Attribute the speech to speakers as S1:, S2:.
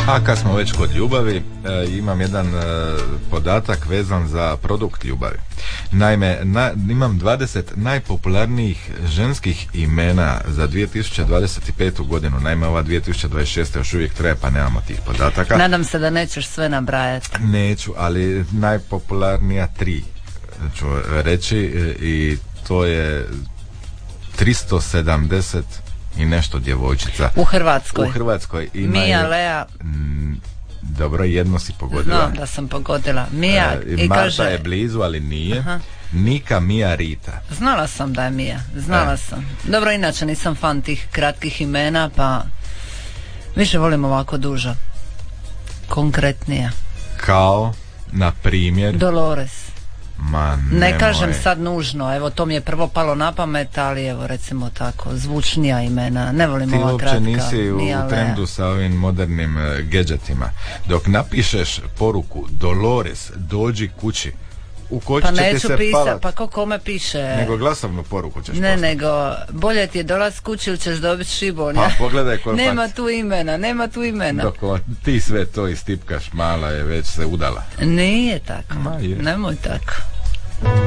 S1: A kad smo već kod ljubavi, imam jedan podatak vezan za produkt ljubavi. Naime, imam 20 najpopularnijih ženskih imena za 2025. godinu. Naime, ova 2026. još uvijek traje, pa nemamo tih podataka.
S2: Nadam se da nećeš sve nabrajati.
S1: Neću, ali najpopularnija 3 ću reći, i to je 370 i nešto djevojčica.
S2: U Hrvatskoj.
S1: U Hrvatskoj ima
S2: Mija, Lea.
S1: Dobro, jedno si pogodila.
S2: Znam da sam pogodila. Mija i
S1: Marta
S2: kaže...
S1: je blizu, ali nije.
S2: Aha.
S1: Nika, Mija, Rita.
S2: Znala sam da je Mija. Znala sam. Dobro, inače nisam fan tih kratkih imena, pa više volim ovako duža. Konkretnije.
S1: Kao, na primjer...
S2: Dolores.
S1: Ma,
S2: ne kažem sad nužno, evo to mi je prvo palo na pamet, ali evo recimo tako, zvučnija imena, ne volim ova kratka.
S1: Ti uopće nisi u trendu sa ovim modernim gadgetima. Dok napišeš poruku Dolores, dođi kući, u koći
S2: pa
S1: će ti se palat.
S2: Pa ko kome piše?
S1: Nego glasovnu poruku ćeš
S2: poslati. Nego bolje ti je dolaz kući ili ćeš dobiti šibon.
S1: Pa pogledaj koliko...
S2: nema tu imena.
S1: Dok ti sve to istipkaš, mala je već se udala.
S2: Nije tako, nemoj tako.